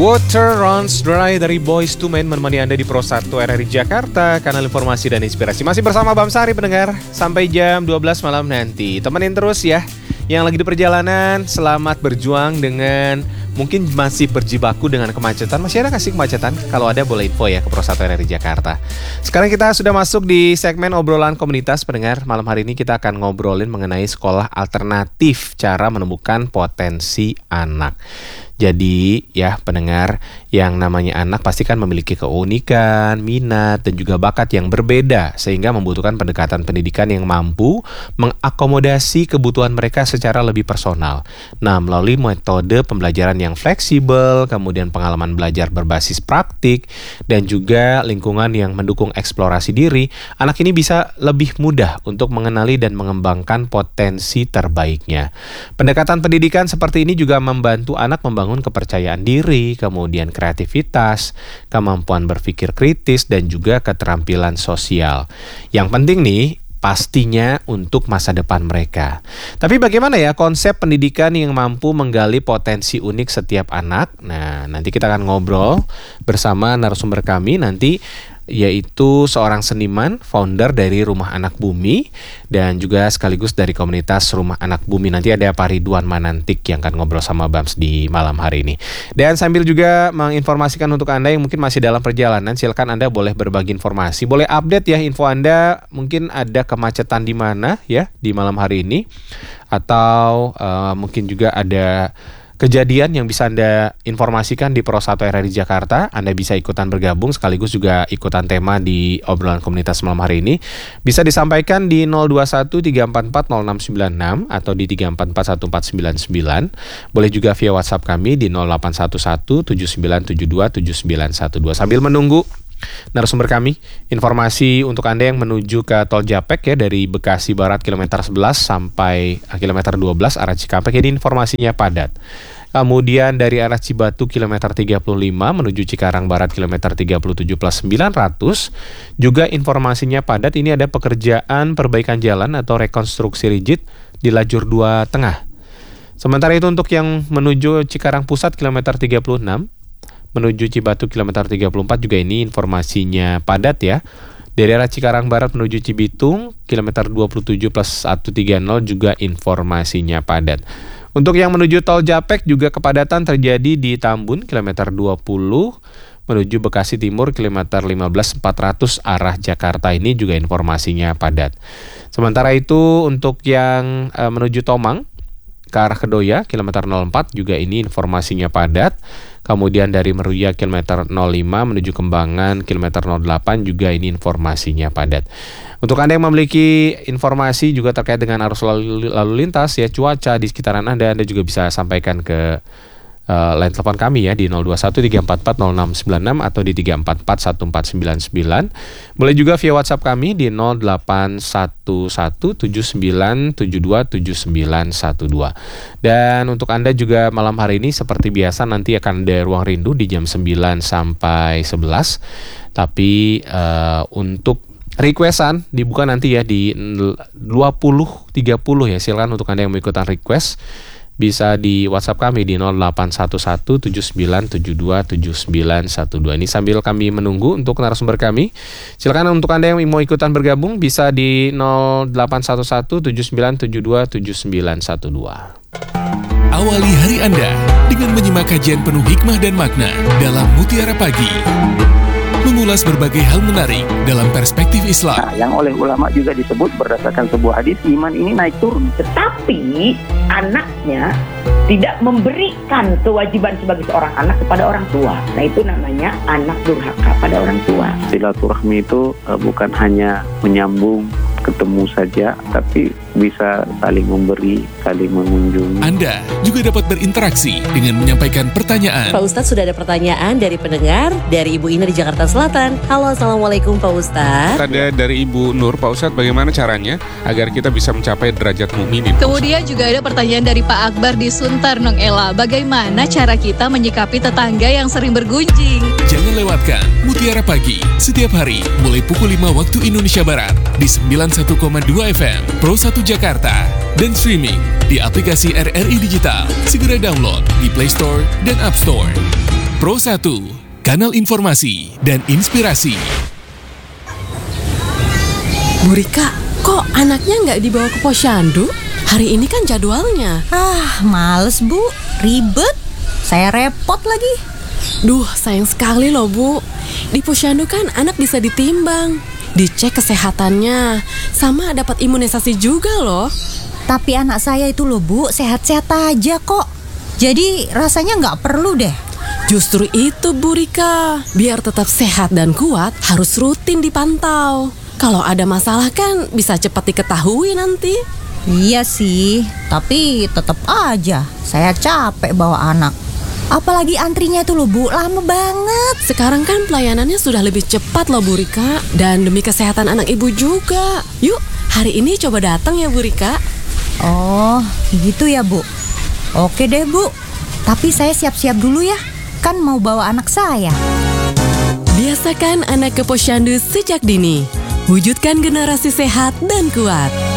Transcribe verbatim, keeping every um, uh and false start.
Water Runs Dry dari Boyz two Men menemani Anda di Pro satu R R I Jakarta, kanal informasi dan inspirasi. Masih bersama Bam Sari pendengar, sampai jam dua belas malam nanti. Temenin terus ya, yang lagi di perjalanan, selamat berjuang dengan mungkin masih berjibaku dengan kemacetan. Masih ada kasih kemacetan? Kalau ada boleh info ya ke Pro satu R R I Jakarta. Sekarang kita sudah masuk di segmen obrolan komunitas pendengar. Malam hari ini kita akan ngobrolin mengenai sekolah alternatif, cara menemukan potensi anak. Jadi ya pendengar, yang namanya anak pasti kan memiliki keunikan, minat, dan juga bakat yang berbeda, sehingga membutuhkan pendekatan pendidikan yang mampu mengakomodasi kebutuhan mereka secara lebih personal. Nah, melalui metode pembelajaran yang fleksibel, kemudian pengalaman belajar berbasis praktik, dan juga lingkungan yang mendukung eksplorasi diri, anak ini bisa lebih mudah untuk mengenali dan mengembangkan potensi terbaiknya. Pendekatan pendidikan seperti ini juga membantu anak membangun kepercayaan diri, kemudian kreativitas, kemampuan berpikir kritis, dan juga keterampilan sosial. Yang penting nih, pastinya untuk masa depan mereka. Tapi bagaimana ya konsep pendidikan yang mampu menggali potensi unik setiap anak? Nah, nanti kita akan ngobrol bersama narasumber kami nanti, yaitu seorang seniman, founder dari Rumah Anak Bumi, dan juga sekaligus dari komunitas Rumah Anak Bumi. Nanti ada Pak Ridwan Manantik yang akan ngobrol sama Bams di malam hari ini. Dan sambil juga menginformasikan untuk Anda yang mungkin masih dalam perjalanan, silakan Anda boleh berbagi informasi, boleh update ya info Anda, mungkin ada kemacetan di mana ya di malam hari ini, atau uh, mungkin juga ada kejadian yang bisa Anda informasikan di Pro satu R R I Jakarta. Anda bisa ikutan bergabung sekaligus juga ikutan tema di obrolan komunitas malam hari ini. Bisa disampaikan di nol dua satu tiga empat empat nol enam sembilan enam atau di tiga empat empat satu empat sembilan sembilan. Boleh juga via WhatsApp kami di nol delapan satu satu tujuh sembilan tujuh dua tujuh sembilan satu dua. Sambil menunggu narasumber kami, informasi untuk Anda yang menuju ke Tol Japek ya, dari Bekasi Barat kilometer sebelas sampai kilometer dua belas arah Cikampek, jadi informasinya padat. Kemudian dari arah Cibatu kilometer tiga puluh lima menuju Cikarang Barat kilometer tiga puluh tujuh plus sembilan ratus, juga informasinya padat. Ini ada pekerjaan perbaikan jalan atau rekonstruksi rigid di lajur dua tengah. Sementara itu untuk yang menuju Cikarang Pusat kilometer tiga puluh enam menuju Cibatu kilometer tiga puluh empat, juga ini informasinya padat ya. Dari arah Cikarang Barat menuju Cibitung kilometer dua puluh tujuh plus seratus tiga puluh juga informasinya padat. Untuk yang menuju Tol Japek juga kepadatan terjadi di Tambun kilometer dua puluh menuju Bekasi Timur kilometer lima belas empat ratus arah Jakarta, ini juga informasinya padat. Sementara itu untuk yang e, menuju Tomang ke arah Kedoya kilometer nol empat juga ini informasinya padat. Kemudian dari Meruya kilometer nol lima menuju Kembangan kilometer nol delapan juga ini informasinya padat. Untuk Anda yang memiliki informasi juga terkait dengan arus lalu, lalu lintas ya, cuaca di sekitaran Anda, Anda juga bisa sampaikan ke uh, line telepon kami ya di nol dua satu tiga empat empat nol enam sembilan enam atau di tiga empat empat satu empat sembilan sembilan. Boleh juga via WhatsApp kami di nol delapan satu satu tujuh sembilan tujuh dua tujuh sembilan satu dua. Dan untuk Anda juga malam hari ini seperti biasa nanti akan ada Ruang Rindu di jam sembilan sampai sebelas. Tapi uh, untuk requestan dibuka nanti ya di dua puluh tiga puluh ya. Silakan untuk Anda yang mau ikutan request bisa di WhatsApp kami di nol delapan satu satu tujuh sembilan tujuh dua tujuh sembilan satu dua. Ini sambil kami menunggu untuk narasumber kami. Silakan untuk Anda yang mau ikutan bergabung bisa di nol delapan satu satu tujuh sembilan tujuh dua tujuh sembilan satu dua. Awali hari Anda dengan menyimak kajian penuh hikmah dan makna dalam Mutiara Pagi. Mengulas berbagai hal menarik dalam perspektif Islam. Nah, yang oleh ulama juga disebut berdasarkan sebuah hadis, iman ini naik turun. Tetapi anaknya tidak memberikan kewajiban sebagai seorang anak kepada orang tua. Nah, itu namanya anak durhaka pada orang tua. Silaturahmi itu uh, bukan hanya menyambung ketemu saja, tapi bisa saling memberi, saling mengunjungi. Anda juga dapat berinteraksi dengan menyampaikan pertanyaan. Pak Ustadz, sudah ada pertanyaan dari pendengar, dari Ibu Ina di Jakarta Selatan. Halo, Assalamualaikum Pak Ustadz. Ada dari Ibu Nur, Pak Ustadz, bagaimana caranya agar kita bisa mencapai derajat mukminin? Kemudian juga ada pertanyaan dari Pak Akbar di Suntar, Nong Ela. Bagaimana cara kita menyikapi tetangga yang sering bergunjing? Jangan lewatkan Mutiara Pagi setiap hari mulai pukul lima waktu Indonesia Barat di sembilan puluh satu koma dua F M Pro satu Jakarta dan streaming di aplikasi R R I Digital. Segera download di Play Store dan App Store. Pro satu, kanal informasi dan inspirasi. Bu Rika, kok anaknya nggak dibawa ke posyandu? Hari ini kan jadwalnya. Ah, males Bu, ribet. Saya repot lagi. Duh, sayang sekali loh Bu. Di posyandu kan anak bisa ditimbang, dicek kesehatannya, sama dapat imunisasi juga loh. Tapi anak saya itu loh Bu, sehat-sehat aja kok. Jadi rasanya nggak perlu deh. Justru itu Bu Rika, biar tetap sehat dan kuat harus rutin dipantau. Kalau ada masalah kan bisa cepat diketahui nanti. Iya sih, tapi tetap aja saya capek bawa anak. Apalagi antrinya itu loh Bu, lama banget. Sekarang kan pelayanannya sudah lebih cepat loh Bu Rika. Dan demi kesehatan anak ibu juga. Yuk, hari ini coba datang ya Bu Rika. Oh, gitu ya Bu. Oke deh Bu, tapi saya siap-siap dulu ya. Kan mau bawa anak saya. Biasakan anak ke posyandu sejak dini. Wujudkan generasi sehat dan kuat.